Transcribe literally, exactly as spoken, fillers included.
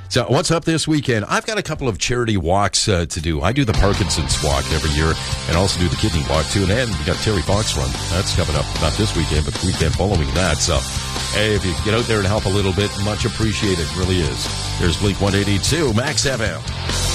So what's up this weekend? I've got a couple of charity walks uh, to do. I do the Parkinson's Walk every year and also do the Kidney Walk, too. And then we got Terry Fox Run. That's coming up, not this weekend, but the weekend following that. So, hey, if you can get out there and help a little bit, much appreciated. Really is. There's Blink one eighty-two, Max F M.